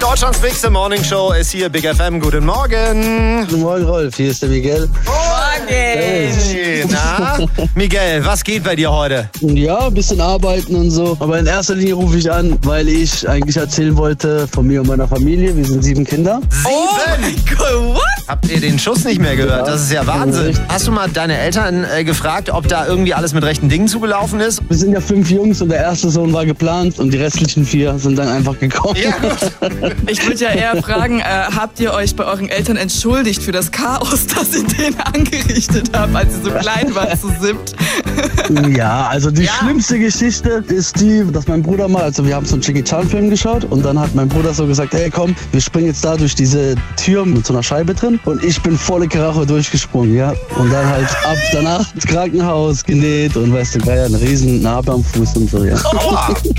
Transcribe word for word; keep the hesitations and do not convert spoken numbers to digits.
Deutschlands bigste Morningshow ist hier, Big F M. Guten Morgen. Guten Morgen, Rolf. Hier ist der Miguel. Morgen. Hey. Na, Miguel, was geht bei dir heute? Ja, ein bisschen arbeiten und so. Aber in erster Linie rufe ich an, weil ich eigentlich erzählen wollte von mir und meiner Familie. Wir sind sieben Kinder. Sieben? Oh mein Gott, what? Habt ihr den Schuss nicht mehr gehört? Ja. Das ist ja Wahnsinn. Hast du mal deine Eltern äh, gefragt, ob da irgendwie alles mit rechten Dingen zugelaufen ist? Wir sind ja fünf Jungs und der erste Sohn war geplant und die restlichen vier sind dann einfach gekommen. Ja. Ich würde ja eher fragen, äh, habt ihr euch bei euren Eltern entschuldigt für das Chaos, das ihr denen angerichtet habt, als ihr so klein wart, zu siebt? Ja, also die Ja. schlimmste Geschichte ist die, dass mein Bruder mal, also wir haben so einen Jackie Chan Film geschaut und dann hat mein Bruder so gesagt, hey komm, wir springen jetzt da durch diese Tür mit so einer Scheibe drin und ich bin volle Karacho durchgesprungen, ja. Und dann halt ab danach ins Krankenhaus genäht und weißt du, Geier, eine riesen Narbe am Fuß und so, ja. Aua.